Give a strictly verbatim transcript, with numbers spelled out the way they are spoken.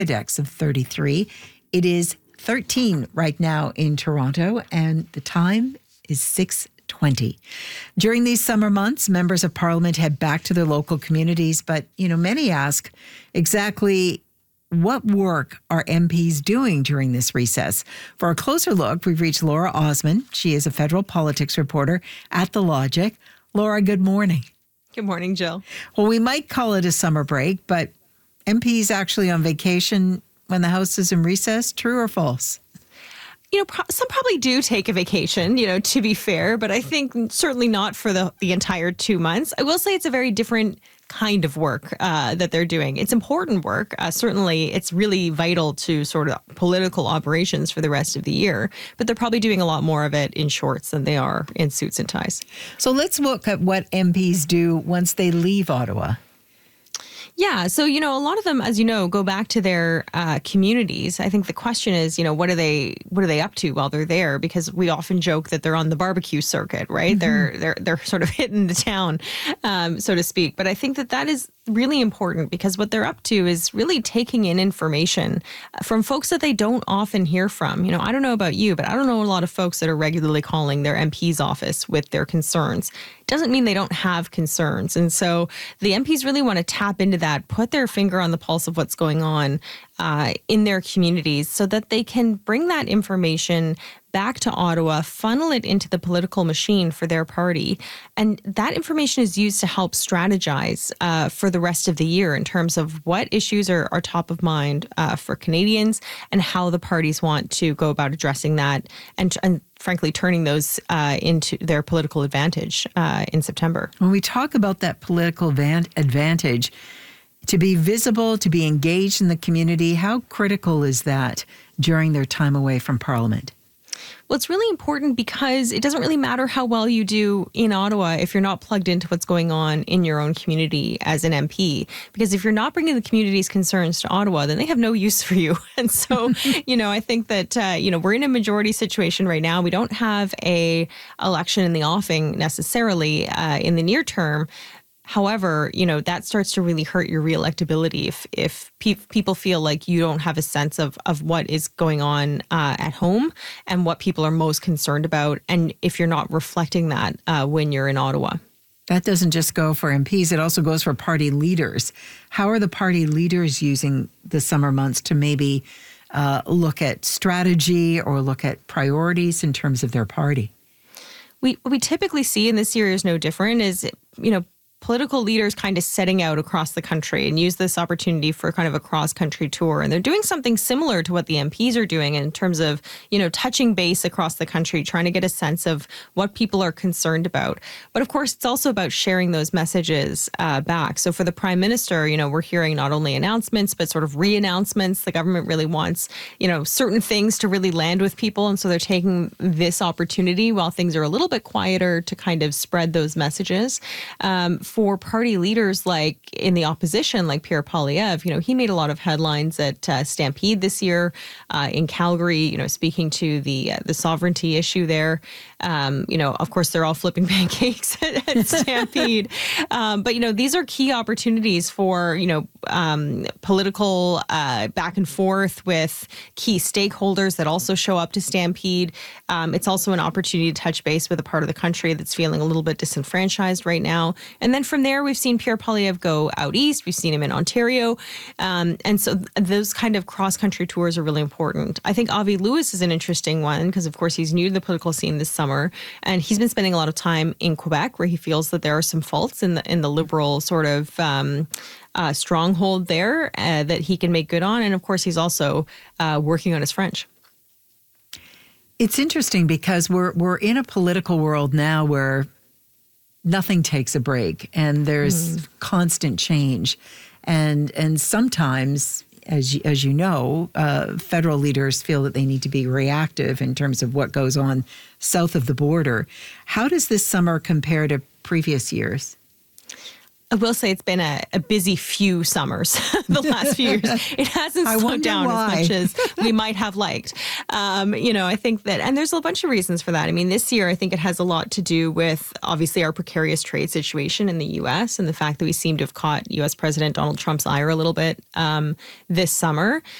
index of thirty-three. It is thirteen right now in Toronto, and the time is six twenty. During these summer months, members of Parliament head back to their local communities, but, you know, many ask exactly what work are M Ps doing during this recess? For a closer look, we've reached Laura Osman. She is a federal politics reporter at The Logic. Laura, good morning. Good morning, Jill. Well, we might call it a summer break, but M Ps actually on vacation when the House is in recess, true or false? You know, pro- some probably do take a vacation, you know, to be fair, but I think certainly not for the, the entire two months. I will say it's a very different kind of work uh, that they're doing. It's important work. Uh, certainly, it's really vital to sort of political operations for the rest of the year, but they're probably doing a lot more of it in shorts than they are in suits and ties. So let's look at what M Ps do once they leave Ottawa. Yeah. So, you know, a lot of them, as you know, go back to their uh, communities. I think the question is, you know, what are they what are they up to while they're there? Because we often joke that they're on the barbecue circuit, right? Mm-hmm. They're they're they're sort of hitting the town, um, so to speak. But I think that that is really important because what they're up to is really taking in information from folks that they don't often hear from. You know, I don't know about you, but I don't know a lot of folks that are regularly calling their M P's office with their concerns. It doesn't mean they don't have concerns. And so the M Ps really want to tap into that, put their finger on the pulse of what's going on uh, in their communities so that they can bring that information back to Ottawa, funnel it into the political machine for their party. And that information is used to help strategize uh, for the rest of the year in terms of what issues are, are top of mind uh, for Canadians and how the parties want to go about addressing that and, and frankly, turning those uh, into their political advantage uh, in September. When we talk about that political van- advantage, to be visible, to be engaged in the community, how critical is that during their time away from Parliament? Well, it's really important because it doesn't really matter how well you do in Ottawa if you're not plugged into what's going on in your own community as an M P. Because if you're not bringing the community's concerns to Ottawa, then they have no use for you. And so, you know, I think that, uh, you know, we're in a majority situation right now. We don't have a election in the offing necessarily uh, in the near term. However, you know, that starts to really hurt your reelectability if if pe- people feel like you don't have a sense of, of what is going on uh, at home and what people are most concerned about. And if you're not reflecting that uh, when you're in Ottawa. That doesn't just go for M Ps. It also goes for party leaders. How are the party leaders using the summer months to maybe uh, look at strategy or look at priorities in terms of their party? We, what we typically see, and this year is no different, is, you know, political leaders kind of setting out across the country and use this opportunity for kind of a cross-country tour. And they're doing something similar to what the M Ps are doing in terms of, you know, touching base across the country, trying to get a sense of what people are concerned about. But of course, it's also about sharing those messages uh, back. So for the Prime Minister, you know, we're hearing not only announcements, but sort of re-announcements. The government really wants, you know, certain things to really land with people. And so they're taking this opportunity while things are a little bit quieter to kind of spread those messages. Um, For party leaders like in the opposition, like Pierre Poilievre, you know, he made a lot of headlines at uh, Stampede this year uh, in Calgary, you know, speaking to the uh, the sovereignty issue there. Um, you know, of course, they're all flipping pancakes at, at Stampede. um, but, you know, these are key opportunities for, you know, um, political uh, back and forth with key stakeholders that also show up to Stampede. Um, it's also an opportunity to touch base with a part of the country that's feeling a little bit disenfranchised right now. And then from there, we've seen Pierre Poilievre go out east. We've seen him in Ontario. Um, and so th- those kind of cross-country tours are really important. I think Avi Lewis is an interesting one because, of course, he's new to the political scene this summer. And he's been spending a lot of time in Quebec where he feels that there are some faults in the in the Liberal sort of um, uh, stronghold there uh, that he can make good on. And, of course, he's also uh, working on his French. It's interesting because we're we're in a political world now where nothing takes a break and there's mm. constant change. And and sometimes, as you, as you know, uh, federal leaders feel that they need to be reactive in terms of what goes on south of the border. How does this summer compare to previous years? I will say it's been a, a busy few summers the last few years. It hasn't I slowed down why. as much as we might have liked. Um, you know, I think that, and there's a bunch of reasons for that. I mean, this year, I think it has a lot to do with obviously our precarious trade situation in the U S and the fact that we seem to have caught U S President Donald Trump's ire a little bit um, this summer.